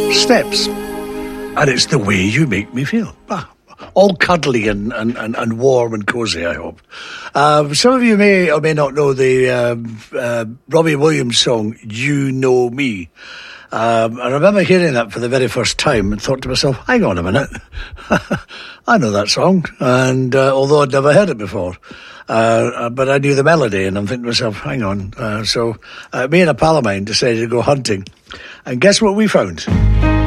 Steps. And it's The Way You Make Me Feel. All cuddly and warm and cosy, I hope. Some of you may or may not know the Robbie Williams song, You Know Me. I remember hearing that for the very first time and thought to myself, hang on a minute, I know that song, and although I'd never heard it before, but I knew the melody, and I'm thinking to myself, hang on. So me and a pal of mine decided to go hunting, and guess what we found?